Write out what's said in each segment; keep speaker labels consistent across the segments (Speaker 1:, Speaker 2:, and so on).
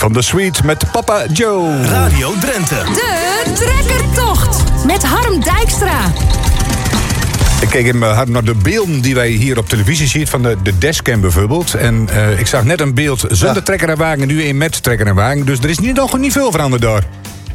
Speaker 1: van The Sweet met Papa Joe.
Speaker 2: Radio Drenthe.
Speaker 3: De Trekkertocht met Harm Dijkstra.
Speaker 1: Ik keek in mijn hart naar de beelden die wij hier op televisie zien, van de dashcam bijvoorbeeld. En ik zag net een beeld zonder trekker en wagen, nu een met trekker en wagen. Dus er is nog niet veel veranderd daar.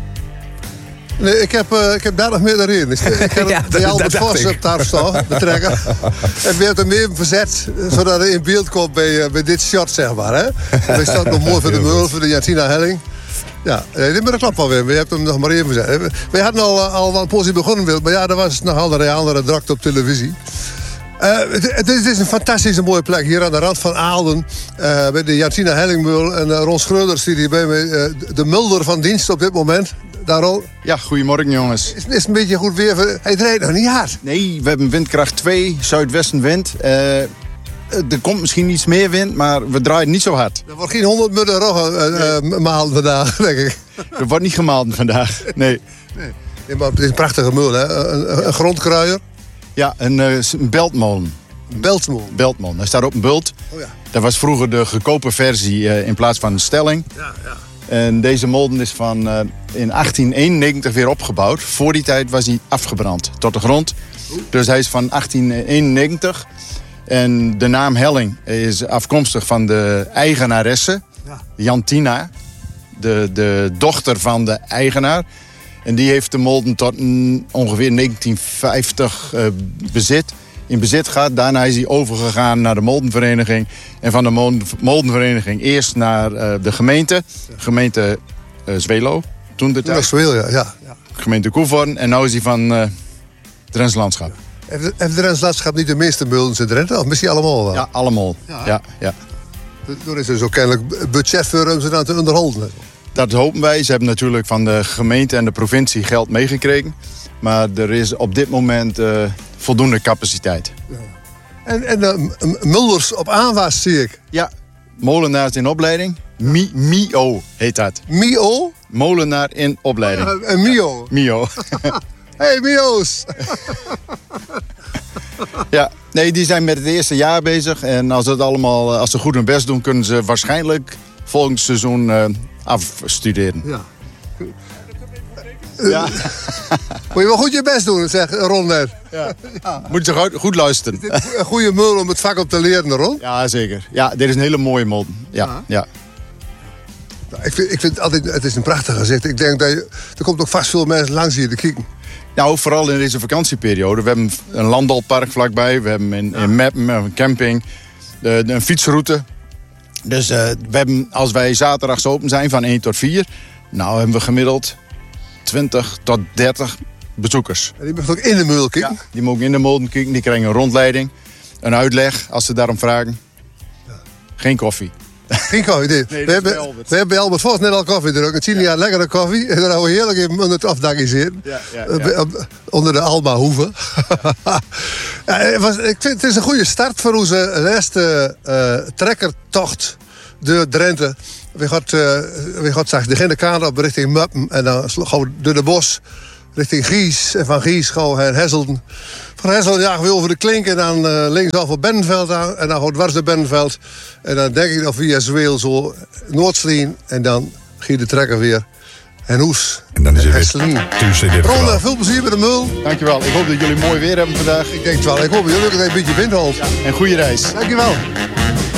Speaker 4: Nee, ik heb daar nog meer erin. Ik heb bij Albert Vos op tafel staan, de trekker. En we hebben hem even verzet, zodat hij in beeld komt bij dit shot, zeg maar. Hè? Dat staat nog mooi voor de meul, voor de Jantina Helling. Ja, dit met de klap alweer. We hebben hem nog maar even verzet. We hadden al wel een positie begonnen, maar ja, er was nog allerlei andere drakt op televisie. Het is een fantastische mooie plek. Hier aan de rand van Aalden. Bij de Jantina Hellingmeul. En Ron Schreuders die hier bij me. De mulder van dienst op dit moment. Daar al.
Speaker 5: Ja, goedemorgen jongens.
Speaker 4: Is een beetje goed weer. Hij rijdt nog niet hard.
Speaker 5: Nee, we hebben windkracht 2, zuidwestenwind. Er komt misschien iets meer wind, maar we draaien niet zo hard.
Speaker 4: Er wordt geen 100 meter roggen malen vandaag, denk ik.
Speaker 5: Er wordt niet gemalen vandaag, nee.
Speaker 4: Nee, maar het is een prachtige meul, hè? Een grondkruier.
Speaker 5: Ja, een beltmolen. Beltmolen. Hij staat op een bult.
Speaker 4: Oh ja.
Speaker 5: Dat was vroeger de goedkope versie in plaats van een stelling.
Speaker 4: Ja.
Speaker 5: En deze molen is in 1891 weer opgebouwd. Voor die tijd was hij afgebrand tot de grond. Dus hij is van 1891. En de naam Helling is afkomstig van de eigenaresse, Jantina. De dochter van de eigenaar. En die heeft de molen tot ongeveer 1950 in bezit gehad. Daarna is hij overgegaan naar de molenvereniging. En van de molenvereniging eerst naar de gemeente Zwelo. Toen de tijd.
Speaker 4: Zwelo, ja.
Speaker 5: Gemeente Koevoorn. En nu is hij van Drents Landschap.
Speaker 4: Heeft de Drents Landschap niet de meeste meulens in Drenthe? Of misschien allemaal wel?
Speaker 5: Ja, allemaal. Ja.
Speaker 4: Er is dus ook kennelijk budget voor om ze dan te onderhouden.
Speaker 5: Dat hopen wij. Ze hebben natuurlijk van de gemeente en de provincie geld meegekregen. Maar er is op dit moment voldoende capaciteit.
Speaker 4: Ja. En mulders op aanwas zie ik.
Speaker 5: Ja, molenaars in opleiding. MIO heet dat.
Speaker 4: MIO?
Speaker 5: Molenaar in opleiding.
Speaker 4: Een MIO?
Speaker 5: MIO.
Speaker 4: Hey, MIO's!
Speaker 5: Ja, nee, die zijn met het eerste jaar bezig. En als ze goed hun best doen, kunnen ze waarschijnlijk volgend seizoen afstuderen.
Speaker 4: Ja. Moet je wel goed je best doen, zeg Ron net.
Speaker 5: Ja. Moet je goed luisteren.
Speaker 4: Is dit een goede mul om het vak op te leren, Ron?
Speaker 5: Ja, zeker. Ja, dit is een hele mooie molen. Ja.
Speaker 4: Ik vind altijd, het is een prachtig gezicht. Ik denk dat er komt ook vast veel mensen langs hier te kijken.
Speaker 5: Nou, vooral in deze vakantieperiode. We hebben een landalpark vlakbij. We hebben in Meppen een camping. Een fietsroute. Dus we hebben, als wij zaterdags open zijn van 1 tot 4... nou hebben we gemiddeld 20 tot 30 bezoekers.
Speaker 4: En die mogen ook in de meul kijken?
Speaker 5: Ja, die mogen in de molen kijken. Die krijgen een rondleiding. Een uitleg als ze daarom vragen. Ja. Geen koffie.
Speaker 4: Geen koffie, nee. We hebben bij Albert Vos net al koffie gedronken. Het zien jaar lekkere koffie. En dan houden we heerlijk even onder het afdakje zitten. Ja. Onder de Alma Hoeve. Ik vind het is een goede start voor onze laatste trekkertocht door Drenthe. We gaan straks de kant op richting Meppen. En dan gaan we door de bos richting Gies. En van Gies gaan we naar Hesselden. Van Hesselden jagen we over de Klink en dan linksaf voor Bendenveld aan. En dan gaan we dwars door Bendenveld. En dan denk ik dat via Zweel zo Noordslien. En dan ga je de trekker weer. En Hoes.
Speaker 1: En dan is het weer
Speaker 4: Ron, veel plezier met de mul.
Speaker 5: Dankjewel. Ik hoop dat jullie mooi weer hebben vandaag.
Speaker 4: Ik denk het wel. Ik hoop dat jullie ook een beetje wind houden.
Speaker 5: En goede reis.
Speaker 4: Dankjewel.